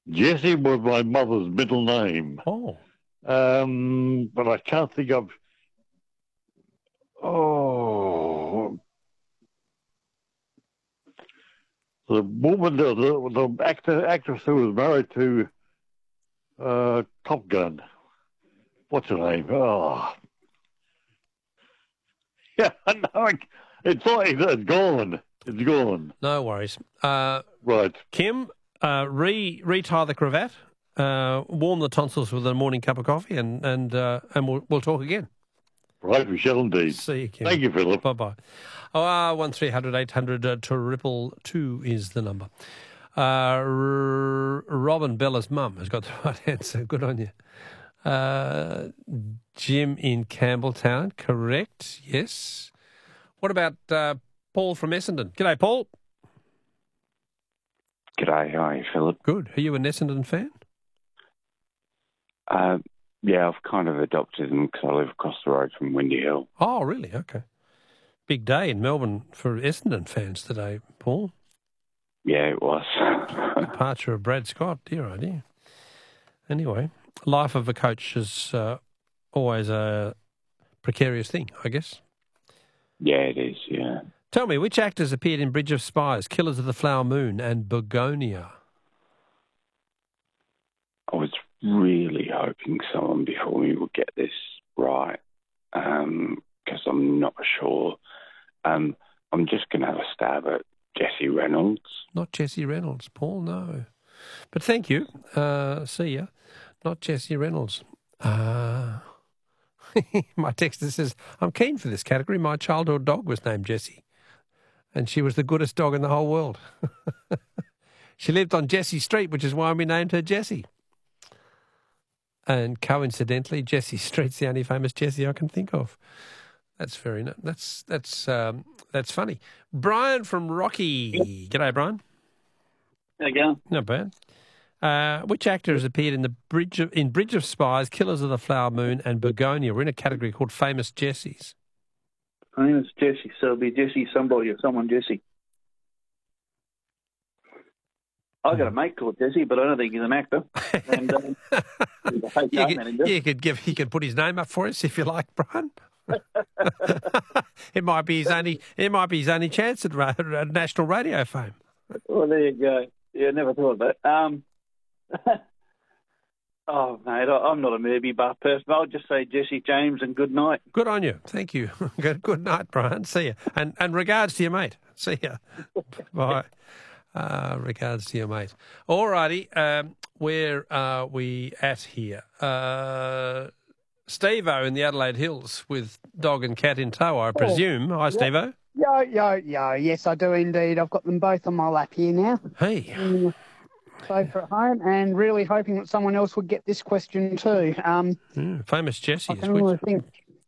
Jesse was my mother's middle name. Oh. But I can't think of... Oh... The woman, the actress who was married to Top Gun. What's her name? Oh... Yeah, no, it's gone. It's gone. No worries. Right. Kim, retie the cravat, warm the tonsils with a morning cup of coffee, and we'll talk again. Right, we shall indeed. See you, Kim. Thank you, Philip. Bye-bye. 1300 800 222 is the number. Robin Bella's mum has got the right answer. Good on you. Jim in Campbelltown, correct, yes. What about Paul from Essendon? G'day, Paul. G'day, how are you, Philip? Good. Are you an Essendon fan? Yeah, I've kind of adopted them because I live across the road from Windy Hill. Oh, really? Okay. Big day in Melbourne for Essendon fans today, Paul. Yeah, it was. Departure of Brad Scott, dear idea. Anyway, life of a coach is always a precarious thing, I guess. Yeah, it is, yeah. Tell me, which actors appeared in Bridge of Spies, Killers of the Flower Moon and Begonia? I was really hoping someone before me would get this right because I'm not sure. I'm just going to have a stab at Jesse Reynolds. Not Jesse Reynolds, Paul, no. But thank you. See ya. Not Jesse Reynolds. My texter says, I'm keen for this category. My childhood dog was named Jessie, and she was the goodest dog in the whole world. She lived on Jessie Street, which is why we named her Jessie. And coincidentally, Jessie Street's the only famous Jessie I can think of. That's that's funny. Brian from Rocky. G'day, Brian. How you going? Not bad. Which actor has appeared in Bridge of Spies, Killers of the Flower Moon, and Begonia? We're in a category called Famous Jessies. Famous Jesse, so it'll be Jesse somebody or someone Jesse. I got a mate called Jesse, but I don't think he's an actor. And you could put his name up for us if you like, Brian. It might be his only chance at national radio fame. Well, there you go. Yeah, never thought of that. Oh, mate, I'm not a movie buff person. I'll just say Jesse James and good night. Good on you. Thank you. Good night, Brian. See you. And regards to your mate. See you. Bye. Regards to your mate. All righty. Where are we at here? Steve-O in the Adelaide Hills with dog and cat in tow, I presume. Hi, Steve-O. Yo. Yes, I do indeed. I've got them both on my lap here now. Hey. Both are at home, and really hoping that someone else would get this question too. Famous Jessies. I can really think.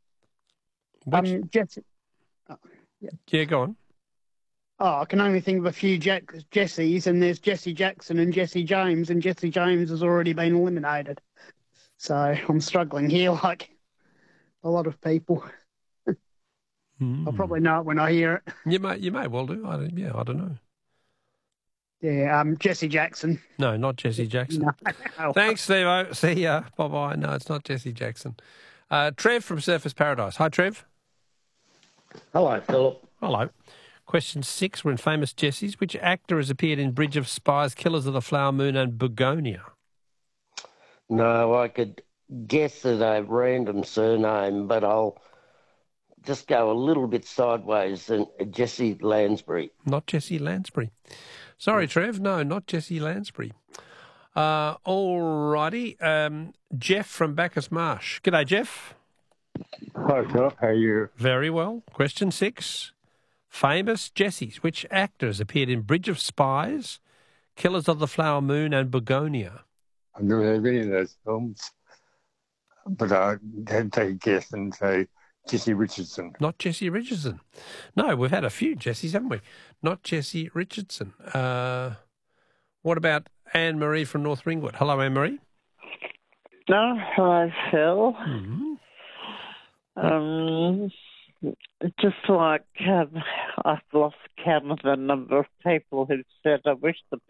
Jesse. Yeah, go on. Oh, I can only think of a few Jessies, and there's Jesse Jackson and Jesse James, and Jesse James has already been eliminated. So I'm struggling here like a lot of people. I'll probably know it when I hear it. You may well do. I don't know. Yeah, Jesse Jackson. No, not Jesse Jackson. No. Thanks, Steve-O. See ya. Bye-bye. No, it's not Jesse Jackson. Trev from Surfers Paradise. Hi, Trev. Hello, Philip. Hello. Question 6. We're in Famous Jessies. Which actor has appeared in Bridge of Spies, Killers of the Flower Moon and Begonia? No, I could guess at a random surname, but I'll just go a little bit sideways and Jesse Lansbury. Not Jesse Lansbury. Sorry, Trev. No, not Jesse Lansbury. All righty. Jeff from Bacchus Marsh. G'day, Jeff. Hi, Philip. How are you? Very well. Question 6. Famous Jessies. Which actors appeared in Bridge of Spies, Killers of the Flower Moon and Begonia? I've never heard of any of those films, but I had to take a guess and say Jesse Richardson. Not Jesse Richardson. No, we've had a few Jessies, haven't we? Not Jesse Richardson. What about Anne-Marie from North Ringwood? Hello, Anne-Marie. No, hello, Phil. Mm-hmm. Just like I've lost count of the number of people who said, I wish the